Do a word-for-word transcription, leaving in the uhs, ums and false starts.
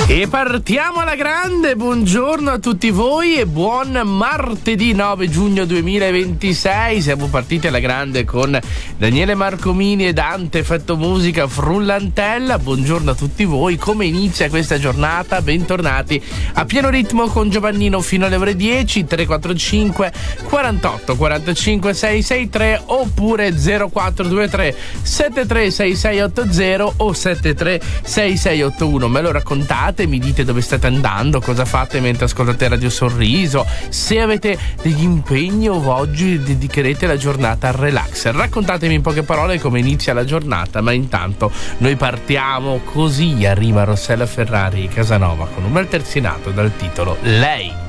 E partiamo alla grande, buongiorno a tutti voi e buon martedì nove giugno duemilaventisei. Siamo partiti alla grande con Daniele Marcomini e Dante Effetto Musica Frullantella. Buongiorno a tutti voi, come inizia questa giornata? Bentornati a pieno ritmo con Giovannino fino alle ore dieci. Tre quattro cinque quarantotto quarantacinque sei sei tre oppure zero quattro due tre sette tre sei sei otto zero o sette tre sei sei otto uno. Me lo raccontate, mi dite dove state andando, cosa fate mentre ascoltate Radio Sorriso, se avete degli impegni o oggi dedicherete la giornata al relax. Raccontatemi in poche parole come inizia la giornata, ma intanto noi partiamo così. Arriva Rossella Ferrari Casanova con un bel terzinato dal titolo Lei.